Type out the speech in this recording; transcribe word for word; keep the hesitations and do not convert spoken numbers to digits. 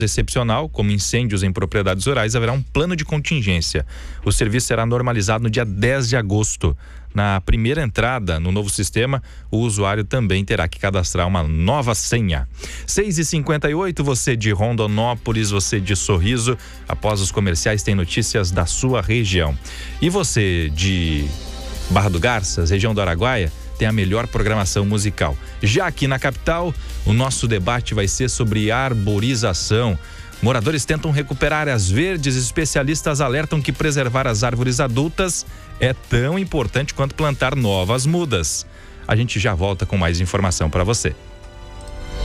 excepcional, como incêndios em propriedades rurais, haverá um plano de contingência. O serviço será normalizado no dia dez de agosto. Na primeira entrada no novo sistema, o usuário também terá que cadastrar uma nova senha. seis e cinquenta e oito, você de Rondonópolis, você de Sorriso. Após os comerciais, tem notícias da sua região. E você de Barra do Garças, região do Araguaia, tem a melhor programação musical. Já aqui na capital, o nosso debate vai ser sobre arborização. Moradores tentam recuperar áreas verdes, especialistas alertam que preservar as árvores adultas é tão importante quanto plantar novas mudas. A gente já volta com mais informação para você.